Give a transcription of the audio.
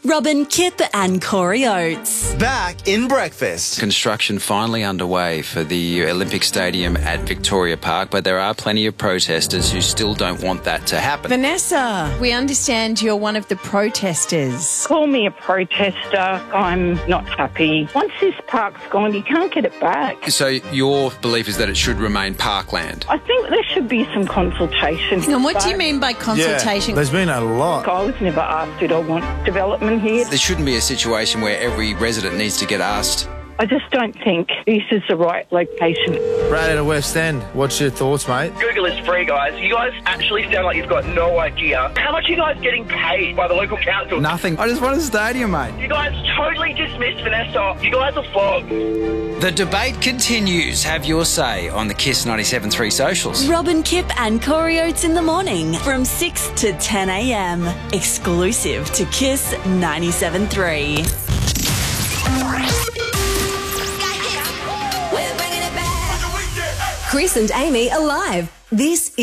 Robin, Kip and Corey Oates. Back in breakfast. Construction finally underway for the Olympic Stadium at Victoria Park, but there are plenty of protesters who still don't want that to happen. Vanessa, we understand you're one of the protesters. Call me a protester. I'm not happy. Once this park's gone, you can't get it back. So your belief is that it should remain parkland? I think there should be some consultation. And what do you mean by consultation? There's been a lot. I was never asked, did I want development here? There shouldn't be a situation where every resident needs to get asked. I just don't think this is the right location. Brad out of West End, what's your thoughts, mate? Google is free, guys. You guys actually sound like you've got no idea. How much are you guys getting paid by the local council? Nothing. I just want a stadium, mate. You guys totally dismissed Vanessa. You guys are flogged. The debate continues. Have your say on the KISS 97.3 socials. Robin, Kip and Corey Oates in the morning from 6 to 10 a.m. Exclusive to KISS 97.3. Chris and Amy are live. This